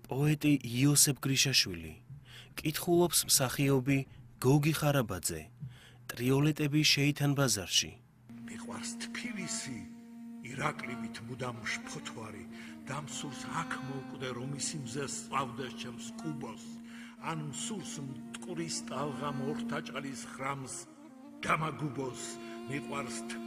პოეტი იოსებ გრიშაშვილი, კითხულობს მსახიობი გოგი ხარაბაძე, ტრიოლეტები შეითან ბაზარში. მიყვარს თბილისი, ირაკლივით მუდამ შფოთვარი, დამსურს აქ მოვკვდე რომ ისი მზე სწავდეს ჩემს კუბოს, ანუ სურს მტკვრის ტალღამ ორთაჭალის ხრამს გამაგუბოს, მიყვარს